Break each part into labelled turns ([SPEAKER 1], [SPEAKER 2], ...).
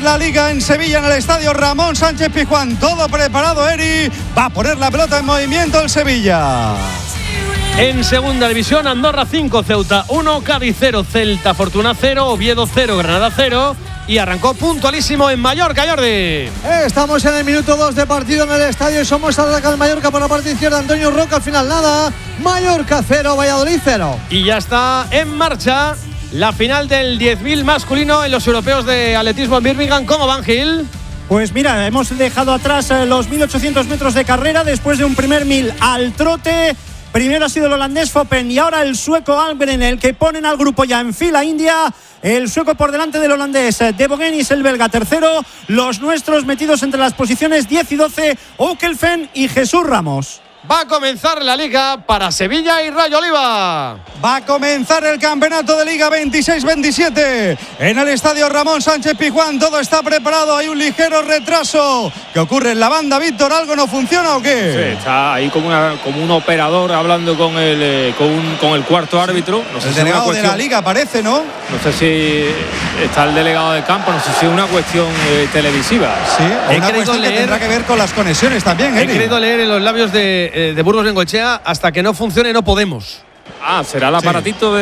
[SPEAKER 1] la Liga en Sevilla, en el estadio Ramón Sánchez Pizjuán. Todo preparado, Eri. Va a poner la pelota en movimiento el Sevilla.
[SPEAKER 2] En segunda división, Andorra 5, Ceuta 1, Cádiz 0, Celta Fortuna 0, Oviedo 0, Granada 0. Y arrancó puntualísimo en Mallorca, Jordi.
[SPEAKER 3] Estamos en el minuto 2 de partido en el estadio y somos al ataque del Mallorca por la parte izquierda. Antonio Roca, al final nada. Mallorca 0, Valladolid 0.
[SPEAKER 2] Y ya está en marcha la final del 10.000 masculino en los europeos de atletismo en Birmingham. ¿Cómo van, Gil?
[SPEAKER 4] Pues mira, hemos dejado atrás los 1.800 metros de carrera después de un primer 1.000 al trote. Primero ha sido el holandés Foppen y ahora el sueco Almgren, el que ponen al grupo ya en fila india. El sueco por delante del holandés De Bogenis, el belga tercero. Los nuestros metidos entre las posiciones 10 y 12, Okelfen y Jesús Ramos.
[SPEAKER 2] Va a comenzar la Liga para Sevilla y Rayo Oliva.
[SPEAKER 1] Va a comenzar el campeonato de Liga 26-27 en el estadio Ramón Sánchez Pizjuán. Todo está preparado, hay un ligero retraso. ¿Qué ocurre en la banda, Víctor? ¿Algo no funciona o qué?
[SPEAKER 5] Sí, está ahí como un operador hablando con el cuarto árbitro. No sé
[SPEAKER 1] el
[SPEAKER 5] si
[SPEAKER 1] delegado de la Liga parece, ¿no?
[SPEAKER 5] No sé si está el delegado de campo, no sé si es una cuestión televisiva.
[SPEAKER 1] Sí, una cuestión que tendrá que ver con las conexiones también,
[SPEAKER 2] He querido leer en los labios de Burgos Bengoechea: hasta que no funcione no podemos.
[SPEAKER 5] Será el aparatito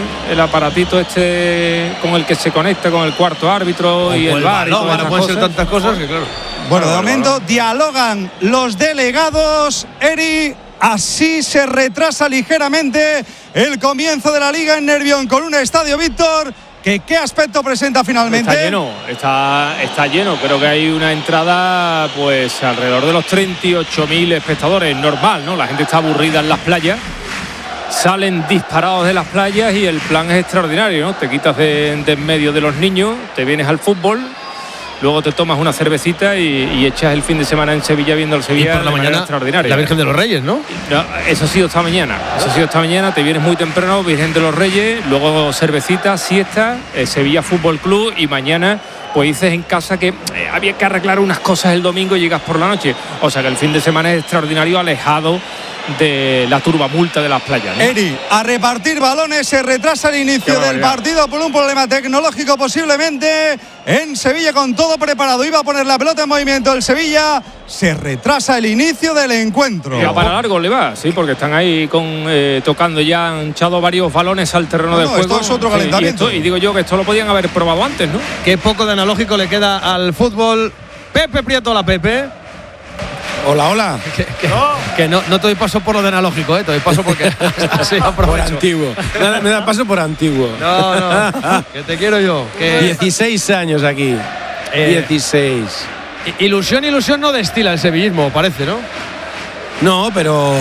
[SPEAKER 5] este con el que se conecta con el cuarto árbitro y el VAR.
[SPEAKER 2] No, pueden ser tantas cosas que claro.
[SPEAKER 1] Bueno, de momento dialogan los delegados, Eri. Así se retrasa ligeramente el comienzo de la Liga en Nervión con un estadio, Víctor, ¿qué aspecto presenta finalmente?
[SPEAKER 5] Está lleno. Creo que hay una entrada pues alrededor de los 38.000 espectadores. Normal, ¿no? La gente está aburrida en las playas. Salen disparados de las playas y el plan es extraordinario, ¿no? Te quitas de en medio de los niños, te vienes al fútbol, luego te tomas una cervecita y echas el fin de semana en Sevilla viendo el Sevilla.
[SPEAKER 2] Y por la mañana
[SPEAKER 5] extraordinaria.
[SPEAKER 2] La Virgen de los Reyes, ¿no?
[SPEAKER 5] Eso ha sido esta mañana. Te vienes muy temprano, Virgen de los Reyes, luego cervecita, siesta, Sevilla Fútbol Club, y mañana pues dices en casa que había que arreglar unas cosas el domingo y llegas por la noche. O sea que el fin de semana es extraordinario, alejado de la turbamulta de las playas, ¿no?
[SPEAKER 1] Eri, a repartir balones, se retrasa el inicio del partido por un problema tecnológico posiblemente en Sevilla, con todo preparado. Iba a poner la pelota en movimiento el Sevilla, se retrasa el inicio del encuentro.
[SPEAKER 5] Ya para largo le va, sí, porque están ahí tocando ya, han echado varios balones al terreno del juego.
[SPEAKER 1] Esto es otro calentamiento.
[SPEAKER 5] Y digo yo que esto lo podían haber probado antes, ¿no?
[SPEAKER 2] Qué poco de analógico le queda al fútbol. Pepe Prieto, la Pepe.
[SPEAKER 6] Hola.
[SPEAKER 2] Que no te doy paso por lo de analógico, te doy paso porque así
[SPEAKER 6] por antiguo. Me da paso por antiguo.
[SPEAKER 2] No, que te quiero yo.
[SPEAKER 6] 16 años aquí. 16.
[SPEAKER 2] Ilusión no destila el sevillismo, parece, ¿no?
[SPEAKER 6] No, pero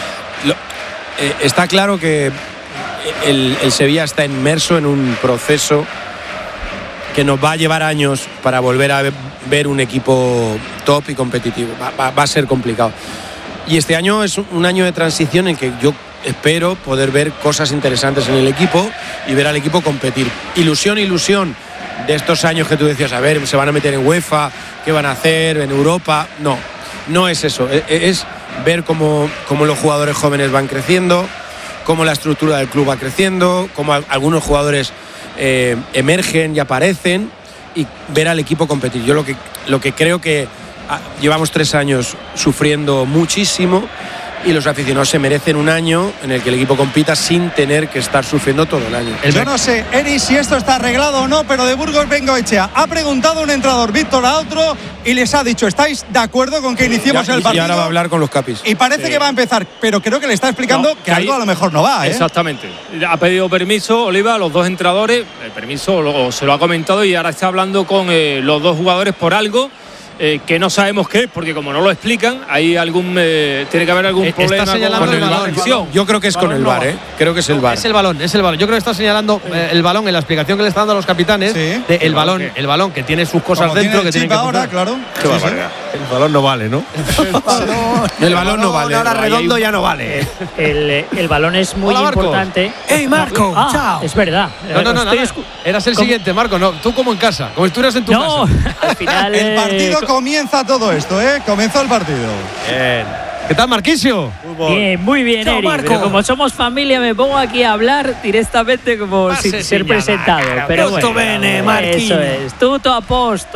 [SPEAKER 6] está claro que el Sevilla está inmerso en un proceso que nos va a llevar años para volver a ver un equipo top y competitivo. Va a ser complicado. Y este año es un año de transición en que yo espero poder ver cosas interesantes en el equipo y ver al equipo competir. Ilusión de estos años que tú decías, a ver, se van a meter en UEFA, ¿qué van a hacer en Europa? No es eso. Es ver cómo los jugadores jóvenes van creciendo, cómo la estructura del club va creciendo, cómo algunos jugadores emergen y aparecen, y ver al equipo competir. Yo lo que creo que llevamos 3 años sufriendo muchísimo, y los aficionados se merecen un año en el que el equipo compita sin tener que estar sufriendo todo el año.
[SPEAKER 1] Yo no sé, Eri, si esto está arreglado o no, pero de Burgos Bengoechea ha preguntado a un entrenador, Víctor, a otro, y les ha dicho: ¿estáis de acuerdo con que iniciemos el partido?
[SPEAKER 6] Y ahora va a hablar con los capis.
[SPEAKER 1] Y parece que va a empezar, pero creo que le está explicando que algo a lo mejor no va, ¿eh?
[SPEAKER 5] Exactamente. Ha pedido permiso, Oliva, a los dos entrenadores. El permiso se lo ha comentado, y ahora está hablando con los dos jugadores por algo que no sabemos qué es, porque como no lo explican, hay tiene que haber algún problema
[SPEAKER 2] con
[SPEAKER 5] el
[SPEAKER 2] balón.
[SPEAKER 6] Yo creo que es con el VAR, Creo que es el VAR.
[SPEAKER 2] Es el balón. Yo creo que está señalando el balón en la explicación que le está dando a los capitanes, el balón que tiene sus cosas
[SPEAKER 1] como
[SPEAKER 2] dentro,
[SPEAKER 1] tiene
[SPEAKER 2] que tiene que
[SPEAKER 1] ahora, claro.
[SPEAKER 2] Qué barbaridad. El balón no vale, ¿no?
[SPEAKER 6] El balón no vale.
[SPEAKER 2] Ahora redondo ya no vale.
[SPEAKER 7] El balón es muy importante.
[SPEAKER 3] ¡Ey, Marco! ¡Chao!
[SPEAKER 7] Es verdad.
[SPEAKER 2] No. Eras el siguiente, Marco. No, tú como en casa, como si estuvieras en tu casa.
[SPEAKER 7] Al final
[SPEAKER 1] el partido comienza todo esto, Comenzó el partido.
[SPEAKER 2] Bien. ¿Qué tal, Marquisio?
[SPEAKER 7] Bien, muy bien, Eri. Pero como somos familia, me pongo aquí a hablar directamente como sin ser presentado. Pero bueno,
[SPEAKER 3] bene, Marquinhos.
[SPEAKER 7] Eso es. Tutto a posto.